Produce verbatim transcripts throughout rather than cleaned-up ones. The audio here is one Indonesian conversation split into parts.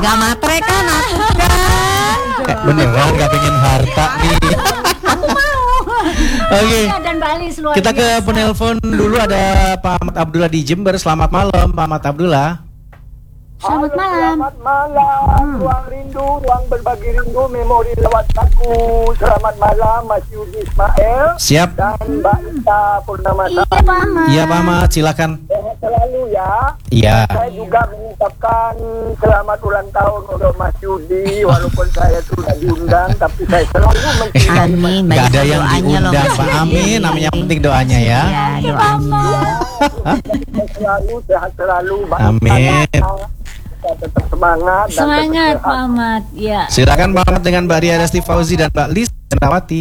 Nggak matre kan aku kan. Eh, beneran nggak pengen harta nih. Aku mau. Oke. Dan Bali luar Kita ke biasa. penelpon dulu, ada Pak Ahmad Abdullah di Jember. Selamat malam Pak Ahmad Abdullah. Selamat Halo, malam. Selamat malam, ruang rindu, ruang berbagi rindu, memori lewat lagu. Selamat malam, Mas Yudi Ismail Siap. dan Mbak Ita Purnamasa. Iya Pak Ahmad. Iya Pak Ahmad, silakan. Sehat selalu ya. Iya. Saya juga mengucapkan selamat ulang tahun untuk Mas Yudi, walaupun saya sudah diundang, tapi saya selalu mencintai Amin. Gak Banyak ada yang doanya loh, diundang Mas Pak. Yudi. Amin. Namanya penting doanya ya. Ya, doanya. Mas selalu, sehat selalu. Mbak Amin. Ita, kita tetap semangat. dan Semangat tetap Pak sehat. Ahmad. Ya. Silakan Pak Ahmad dengan Mbak Ria Desti Fauzi dan Mbak Lis Cendrawati.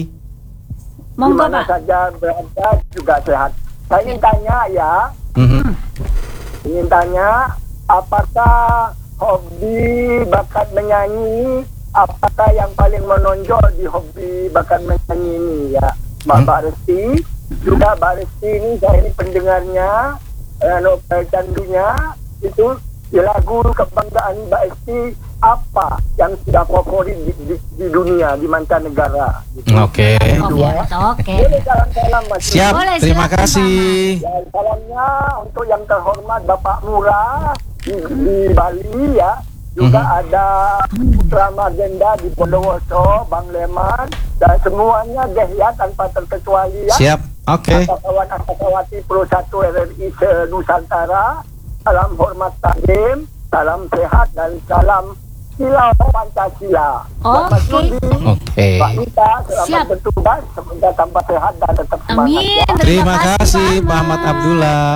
Monggo Dimana Pak. saja berada juga sehat. Saya ingin tanya ya, Mhm. ingin tanya apakah hobi bakat menyanyi, apakah yang paling menonjol di hobi bakat menyanyi ini ya, Mbak Hmm. Mbak Resti, juga Mbak Resti ini saya ini pendengarnya, eh, novel candunya itu di lagu kebanggaan Mbak Resti apa yang sudah favorit di, di, di dunia, di mancanegara. Gitu. Oke. Oke, oke. Boleh salam-salam Mas. Siap. Boleh, Terima silakan, kasih. Dan salamnya untuk yang terhormat Bapak Murah di, di Bali ya. Juga Mhm. ada Putra Magenda di Bondowoso, Bang Leman, dan semuanya deh ya tanpa terkecuali ya. Siap. Oke. Kawan Akakawati Pro satu R R I se-Nusantara. Salam hormat takdim, salam sehat dan salam silau Pancasila. Buat Mas Oke. Yudi, Oke. Pak Ita, selamat Siap. bertugas, semoga tambah sehat dan tetap semangat Amin. ya. Terima kasih Pak Ahmad Abdullah.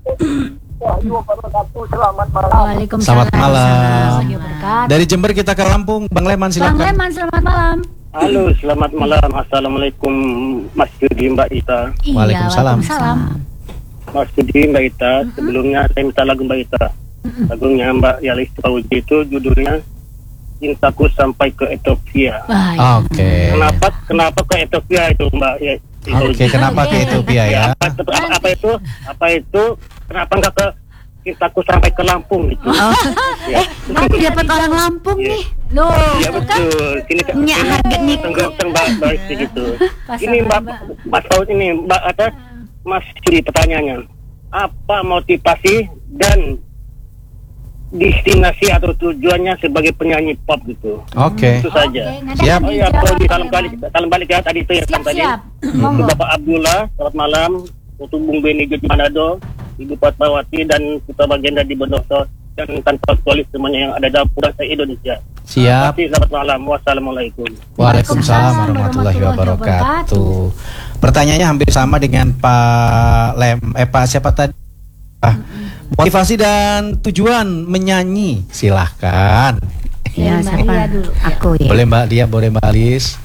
Wahyu wabarakatuh, selamat malam. Waalaikumsalam. Selamat malam. Warahmatullahi wabarakatuh. Dari Jember kita ke Lampung, Bang Leman Bang silakan. Leman, selamat malam. Halo, selamat malam. Assalamualaikum Mas Yudi, Mbak Ita. Iya, Waalaikumsalam. Waalaikumsalam. Mas Yudi, Mbak Ita. Sebelumnya saya minta lagu Mbak Ita. Lagunya Mbak Yalis Fauzi itu judulnya Cintaku Sampai ke Ethiopia. Baik. Oke. Kenapa kenapa ke Ethiopia itu Mbak ya? Oke, kenapa ke Ethiopia ya? Apa, itu- apa, apa itu? Apa itu? Kenapa enggak ke Cintaku Sampai ke Lampung gitu? Oh, Ya. aku dapat orang Lampung Iya. nih. Loh, Ya betul. Sini Nyak harga niku. Tenggorokan Mbak Mbak gitu. Pasangan Ini Mbak Mbak. Mas Fauz ini Mbak ada Mas Yudi pertanyaannya. Apa motivasi dan destinasi atau tujuannya sebagai penyanyi pop gitu? Oke. Itu saja. Oke, nanti Siap. akan Oh ya, dijawab Fauz, oleh salam balik, Bang. salam balik ya tadi itu yang Siap, tadi. siap. Untuk Monggo. Bapak Abdullah, selamat malam. Untuk Bung Beni Jud Manado, Ibu Fatmawati dan Putra Bagenda di Bondowoso dan tanpa kualis semuanya yang ada dalam Pura Indonesia. Siap. Terima kasih, selamat malam. Wassalamualaikum. Waalaikumsalam warahmatullahi wabarakatuh. Pertanyaannya hampir sama dengan Pak Lem, eh Pak siapa tadi? Ah, motivasi dan tujuan menyanyi, silahkan. Ya, Mbak siapa? Ria dulu. Aku ya. Boleh Mbak Dia, boleh Mbak Lis.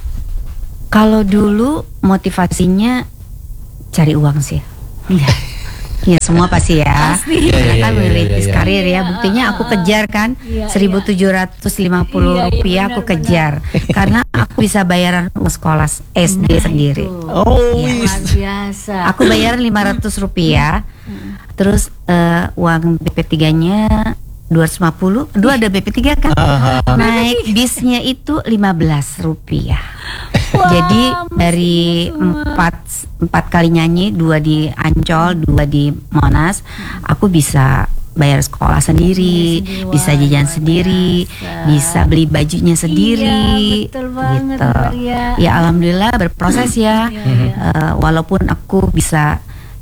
Kalau dulu motivasinya cari uang sih. Iya. Iya semua pasti ya. Pasti. Iya, iya, Karena kan iya, iya, merintis iya. karir ya. Buktinya aku kejar kan Iya, seribu tujuh ratus lima puluh Iya, iya, rupiah aku benar, kejar. Karena aku bisa bayaran uang sekolah S D Nah, sendiri. itu. Oh, Iya. wis. Luar biasa. Aku bayaran lima ratus rupiah. Terus eh, uang B P tiga-nya dua ratus lima puluh. Dua ada B P tiga kan? Ah, Naik bisnya itu lima belas rupiah. Wah, Jadi masih dari semua. empat empat kali nyanyi, dua di Ancol, dua di Monas, aku bisa bayar sekolah sendiri, sendiri. bisa Wah, jajan luar sendiri, biasa. bisa beli bajunya sendiri. Iya, betul banget, gitu. Mbak Ria. Ya alhamdulillah berproses ya. Iya, iya. Eh, walaupun aku bisa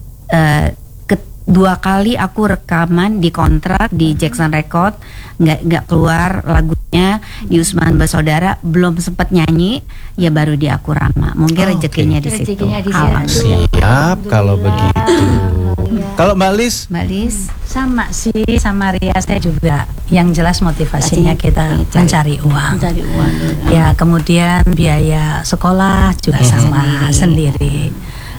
eh, kedua kali aku rekaman di kontrak di Jackson Record, nggak nggak keluar lagunya di Usman Bersaudara, belum sempat nyanyi, ya baru di Aku Rama. Mungkin Oh, rezekinya di situ. Rezekinya di situ. Alhamdulillah. Siap kalau Alhamdulillah. begitu. Iya. Kalau Mbak Lis, Mbak Lis, Sama sih sama Ria, saya juga yang jelas motivasinya kita Cari- mencari uang. Mencari uang. Ya kemudian biaya sekolah juga sama sendiri.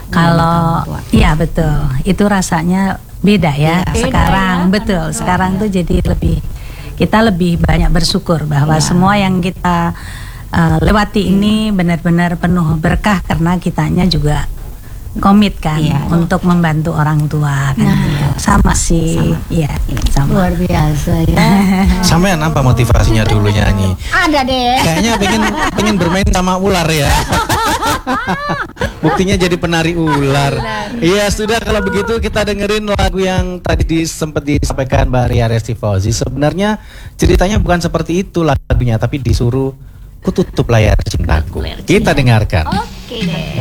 Kalau ya betul, itu rasanya beda ya Beda sekarang, ya. betul. Sekarang tuh jadi lebih kita lebih banyak bersyukur bahwa semua yang kita uh, lewati ini benar-benar penuh berkah karena kitanya juga komit kan Iya. untuk membantu orang tua kan gitu. Sama sih, iya sama. Luar biasa ya. Sampean apa motivasinya dulu nyanyi? Ada deh. Kayaknya pengen pengen bermain sama ular ya. Buktinya jadi penari ular. Iya sudah, kalau begitu kita dengerin lagu yang tadi di, sempat disampaikan Mbak Ria Resti Fauzi. Sebenarnya ceritanya bukan seperti itu lagunya, tapi disuruh ku tutup layar cintaku. Kita dengarkan. Oke deh.